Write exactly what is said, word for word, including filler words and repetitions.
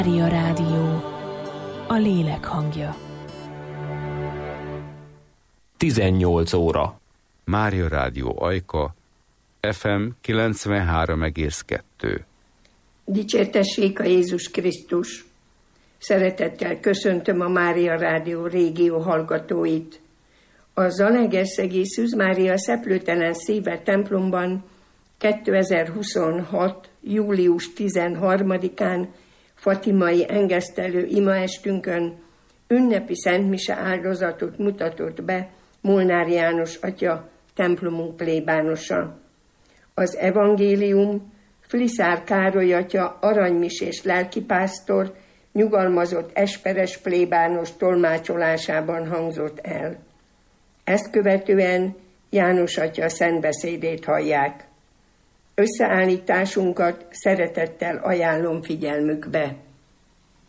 Mária Rádió, a lélek hangja. tizennyolc óra. Mária Rádió Ajka, ef em kilencvenhárom egész kettő. Dicsértessék a Jézus Krisztus! Szeretettel köszöntöm a Mária Rádió régió hallgatóit. A Zalaegerszegi Szűz Mária Szeplőtelen Szíve templomban kétezer-huszonhat. július tizenharmadikán fatimai engesztelő imaestünkön ünnepi szentmise áldozatot mutatott be Molnár János atya, templomunk plébánosa. Az evangélium Fliszár Károly atya, aranymisés lelkipásztor, nyugalmazott esperes plébános tolmácsolásában hangzott el. Ezt követően János atya szentbeszédét hallják. Összeállításunkat szeretettel ajánlom figyelmükbe.